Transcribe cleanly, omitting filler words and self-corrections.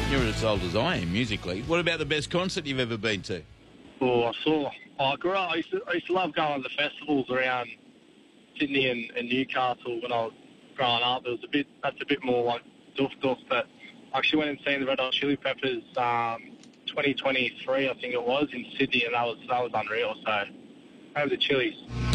You're as old as I am musically. What about the best concert you've ever been to? I grew up, I used to love going to the festivals around Sydney and Newcastle when I was growing up. That's a bit more like doof, but I actually went and seen the Red Hot Chili Peppers 2023, I think it was, in Sydney, and that was unreal. So, over the Chili's.